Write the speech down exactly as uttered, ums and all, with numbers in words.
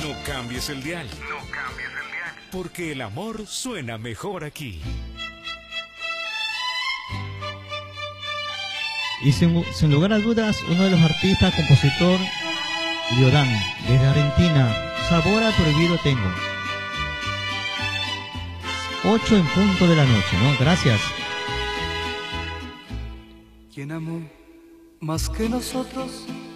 No cambies el dial. No cambies el dial. Porque el amor suena mejor aquí. Y sin, sin lugar a dudas, uno de los artistas, compositor, Liodán, desde Argentina. Sabor a prohibido tengo. Ocho en punto de la noche, ¿no? Gracias. ¿Quién amó más que nosotros